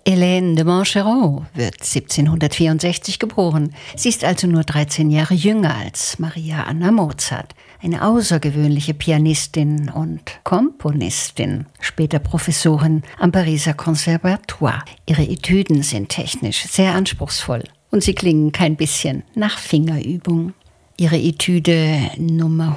Hélène de Montgeron wird 1764 geboren. Sie ist also nur 13 Jahre jünger als Maria Anna Mozart. Eine außergewöhnliche Pianistin und Komponistin, später Professorin am Pariser Conservatoire. Ihre Etüden sind technisch sehr anspruchsvoll und sie klingen kein bisschen nach Fingerübung. Ihre Etüde Nummer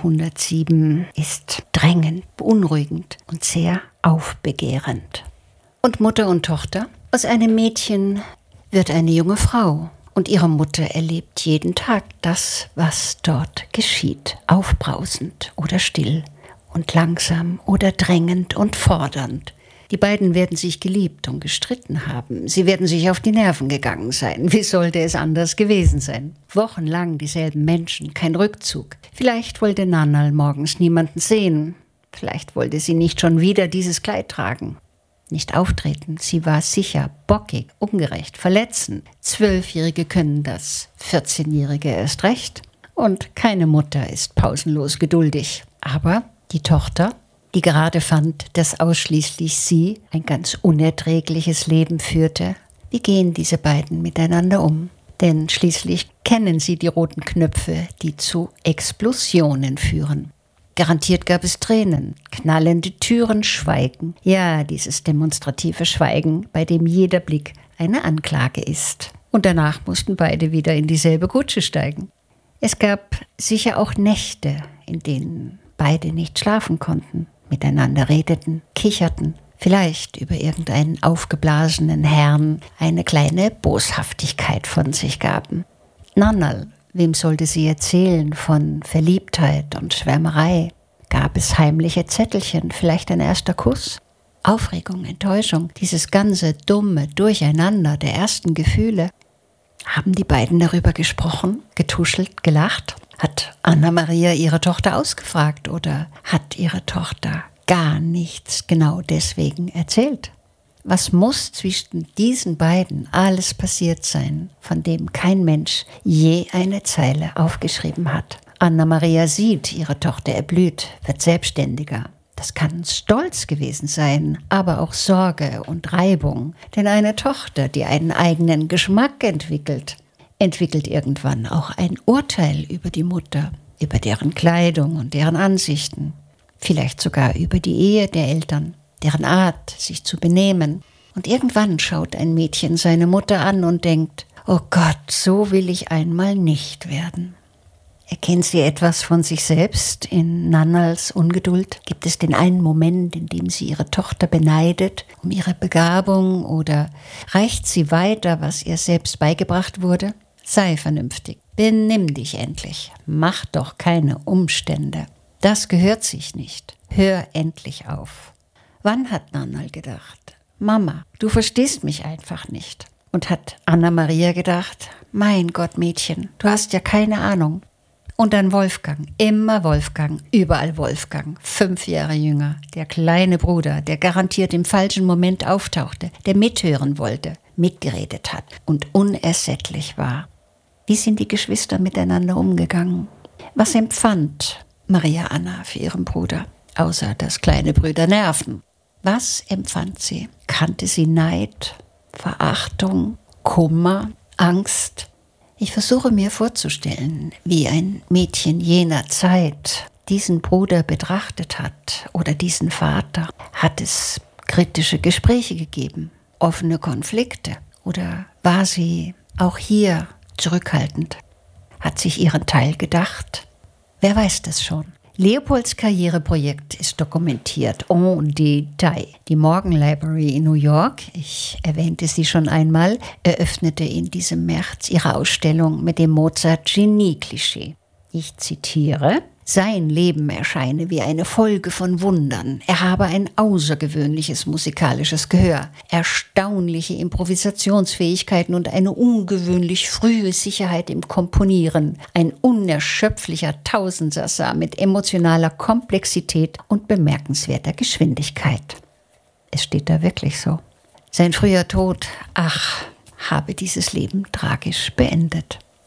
107 ist drängend, beunruhigend und sehr aufbegehrend. Und Mutter und Tochter? Aus einem Mädchen wird eine junge Frau und ihre Mutter erlebt jeden Tag das, was dort geschieht, aufbrausend oder still und langsam oder drängend und fordernd. Die beiden werden sich geliebt und gestritten haben. Sie werden sich auf die Nerven gegangen sein. Wie sollte es anders gewesen sein? Wochenlang dieselben Menschen, kein Rückzug. Vielleicht wollte Nannal morgens niemanden sehen. Vielleicht wollte sie nicht schon wieder dieses Kleid tragen. Nicht auftreten, sie war sicher, bockig, ungerecht, verletzend. 12-Jährige können das, 14-Jährige erst recht. Und keine Mutter ist pausenlos geduldig. Aber die Tochter, die gerade fand, dass ausschließlich sie ein ganz unerträgliches Leben führte, wie gehen diese beiden miteinander um? Denn schließlich kennen sie die roten Knöpfe, die zu Explosionen führen. Garantiert gab es Tränen, knallende Türen, Schweigen. Ja, dieses demonstrative Schweigen, bei dem jeder Blick eine Anklage ist. Und danach mussten beide wieder in dieselbe Kutsche steigen. Es gab sicher auch Nächte, in denen beide nicht schlafen konnten, miteinander redeten, kicherten, vielleicht über irgendeinen aufgeblasenen Herrn eine kleine Boshaftigkeit von sich gaben. Nannal, wem sollte sie erzählen von Verliebtheit und Schwärmerei? Gab es heimliche Zettelchen, vielleicht ein erster Kuss? Aufregung, Enttäuschung, dieses ganze dumme Durcheinander der ersten Gefühle. Haben die beiden darüber gesprochen, getuschelt, gelacht? Hat Anna-Maria ihre Tochter ausgefragt oder hat ihre Tochter gar nichts genau deswegen erzählt? Was muss zwischen diesen beiden alles passiert sein, von dem kein Mensch je eine Zeile aufgeschrieben hat? Anna-Maria sieht, ihre Tochter erblüht, wird selbstständiger. Das kann Stolz gewesen sein, aber auch Sorge und Reibung. Denn eine Tochter, die einen eigenen Geschmack entwickelt irgendwann auch ein Urteil über die Mutter, über deren Kleidung und deren Ansichten, vielleicht sogar über die Ehe der Eltern, deren Art, sich zu benehmen. Und irgendwann schaut ein Mädchen seine Mutter an und denkt, oh Gott, so will ich einmal nicht werden. Erkennt sie etwas von sich selbst in Nannals Ungeduld? Gibt es den einen Moment, in dem sie ihre Tochter beneidet um ihre Begabung oder reicht sie weiter, was ihr selbst beigebracht wurde? Sei vernünftig, benimm dich endlich, mach doch keine Umstände. Das gehört sich nicht, hör endlich auf. Wann hat Nannal gedacht, Mama, du verstehst mich einfach nicht? Und hat Anna-Maria gedacht, mein Gott Mädchen, du hast ja keine Ahnung. Und dann Wolfgang, immer Wolfgang, überall Wolfgang, 5 Jahre jünger, der kleine Bruder, der garantiert im falschen Moment auftauchte, der mithören wollte, mitgeredet hat und unersättlich war. Wie sind die Geschwister miteinander umgegangen? Was empfand Maria Anna für ihren Bruder, außer dass kleine Brüder nerven? Was empfand sie? Kannte sie Neid, Verachtung, Kummer, Angst? Ich versuche mir vorzustellen, wie ein Mädchen jener Zeit diesen Bruder betrachtet hat oder diesen Vater. Hat es kritische Gespräche gegeben, offene Konflikte oder war sie auch hier zurückhaltend? Hat sich ihren Teil gedacht? Wer weiß das schon? Leopolds Karriereprojekt ist dokumentiert en Detail. Die Morgan Library in New York, ich erwähnte sie schon einmal, eröffnete in diesem März ihre Ausstellung mit dem Mozart-Genie-Klischee. Ich zitiere: Sein Leben erscheine wie eine Folge von Wundern. Er habe ein außergewöhnliches musikalisches Gehör, erstaunliche Improvisationsfähigkeiten und eine ungewöhnlich frühe Sicherheit im Komponieren. Ein unerschöpflicher Tausendsassa mit emotionaler Komplexität und bemerkenswerter Geschwindigkeit. Es steht da wirklich so. Sein früher Tod, habe dieses Leben tragisch beendet.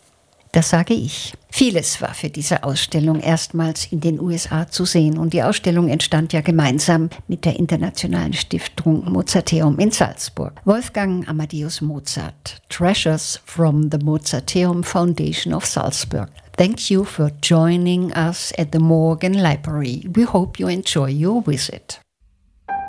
Das sage ich. Vieles war für diese Ausstellung erstmals in den USA zu sehen und die Ausstellung entstand ja gemeinsam mit der Internationalen Stiftung Mozarteum in Salzburg. Wolfgang Amadeus Mozart, Treasures from the Mozarteum Foundation of Salzburg. Thank you for joining us at the Morgan Library. We hope you enjoy your visit.